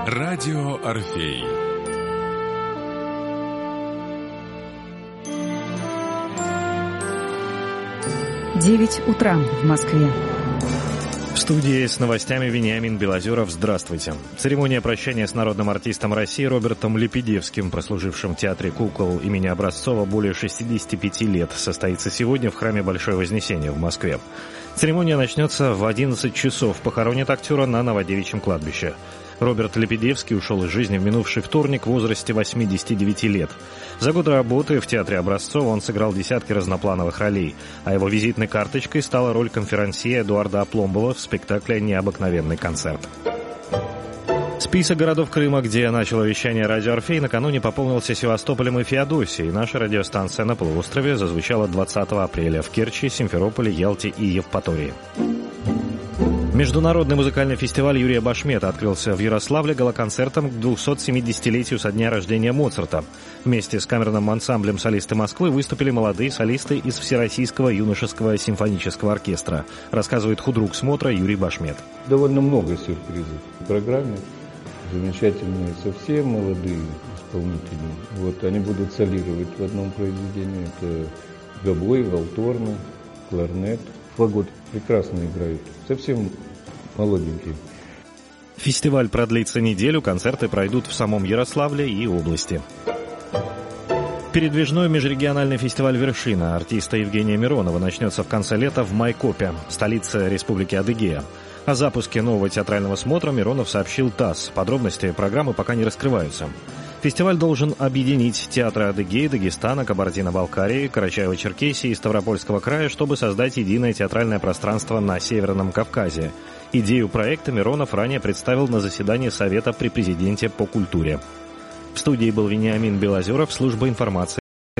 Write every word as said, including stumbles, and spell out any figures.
Радио Орфей. девять утра в Москве. В студии с новостями Вениамин Белозеров. Здравствуйте. Церемония прощания с народным артистом России Робертом Лепедевским, прослужившим в Театре кукол имени Образцова более шестидесяти пяти лет, состоится сегодня в храме Большое Вознесение в Москве. Церемония начнется в одиннадцать часов. Похоронят актера на Новодевичьем кладбище. Роберт Лепедевский ушел из жизни в минувший вторник в возрасте восьмидесяти девяти лет. За годы работы в Театре Образцова он сыграл десятки разноплановых ролей, а его визитной карточкой стала роль конферансье Эдуарда Апломбова в спектакле «Необыкновенный концерт». Список городов Крыма, где начало вещание радио Орфей, накануне пополнился Севастополем и Феодосией. Наша радиостанция на полуострове зазвучала двадцатого апреля в Керчи, Симферополе, Ялте и Евпатории. Международный музыкальный фестиваль Юрия Башмета открылся в Ярославле галоконцертом к двухсотсемидесятилетию со дня рождения Моцарта. Вместе с камерным ансамблем «Солисты Москвы» выступили молодые солисты из Всероссийского юношеского симфонического оркестра, рассказывает худрук смотра Юрий Башмет. Довольно много сюрпризов в программе. Замечательные, совсем молодые исполнители. Вот они будут солировать в одном произведении. Это гобой, валторна, кларнет. Фагот прекрасно играют. Совсем молоденькие. Фестиваль продлится неделю, концерты пройдут в самом Ярославле и области. Передвижной межрегиональный фестиваль «Вершина» артиста Евгения Миронова начнется в конце лета в Майкопе, столице Республики Адыгея. О запуске нового театрального смотра Миронов сообщил ТАСС. Подробности программы пока не раскрываются. Фестиваль должен объединить театры Адыгеи, Дагестана, Кабардино-Балкарии, Карачаево-Черкесии и Ставропольского края, чтобы создать единое театральное пространство на Северном Кавказе. Идею проекта Миронов ранее представил на заседании Совета при президенте по культуре. В студии был Вениамин Белозеров, служба информации